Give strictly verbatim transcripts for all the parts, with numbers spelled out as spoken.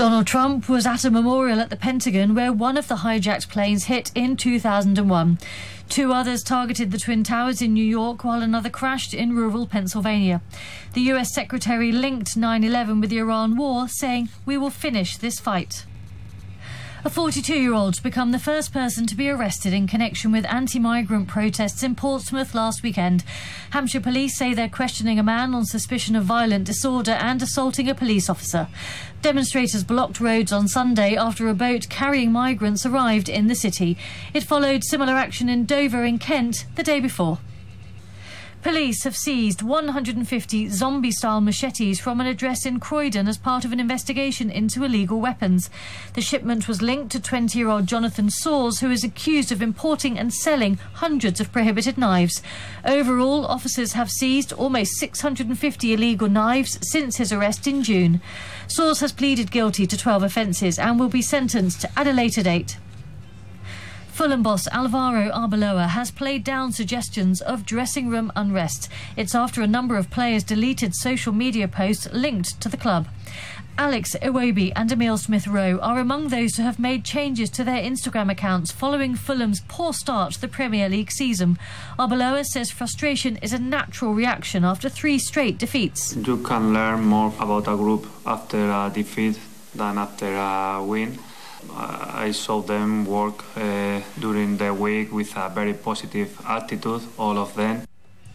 Donald Trump was at a memorial at the Pentagon where one of the hijacked planes hit in two thousand one. Two others targeted the Twin Towers in New York while another crashed in rural Pennsylvania. The U S Secretary linked nine eleven with the Iran war, saying, "We will finish this fight." A forty-two-year-old's become the first person to be arrested in connection with anti-migrant protests in Portsmouth last weekend. Hampshire police say they're questioning a man on suspicion of violent disorder and assaulting a police officer. Demonstrators blocked roads on Sunday after a boat carrying migrants arrived in the city. It followed similar action in Dover in Kent the day before. Police have seized one hundred fifty zombie-style machetes from an address in Croydon as part of an investigation into illegal weapons. The shipment was linked to twenty-year-old Jonathan Soares, who is accused of importing and selling hundreds of prohibited knives. Overall, officers have seized almost six hundred fifty illegal knives since his arrest in June. Soares has pleaded guilty to twelve offences and will be sentenced at a later date. Fulham boss Alvaro Arbeloa has played down suggestions of dressing room unrest. It's after a number of players deleted social media posts linked to the club. Alex Iwobi and Emile Smith-Rowe are among those who have made changes to their Instagram accounts following Fulham's poor start to the Premier League season. Arbeloa says frustration is a natural reaction after three straight defeats. You can learn more about a group after a defeat than after a win. I saw them work uh, during the week with a very positive attitude, all of them.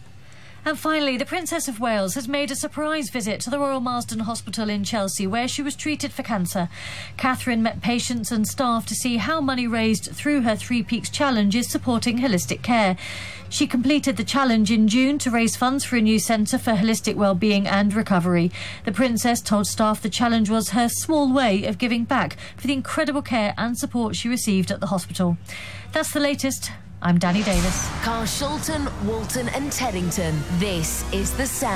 And finally, the Princess of Wales has made a surprise visit to the Royal Marsden Hospital in Chelsea, where she was treated for cancer. Catherine met patients and staff to see how money raised through her Three Peaks Challenge is supporting holistic care. She completed the challenge in June to raise funds for a new centre for holistic well-being and recovery. The Princess told staff the challenge was her small way of giving back for the incredible care and support she received at the hospital. That's the latest. I'm Danny Davis. Carshalton, Walton and Teddington. This is The Sound.